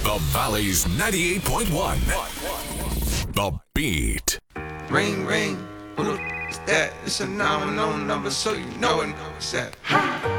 The Valley's 98.1. The Beat. Ring, ring. Who the is that? It's a 911 number, so you know it. What's that?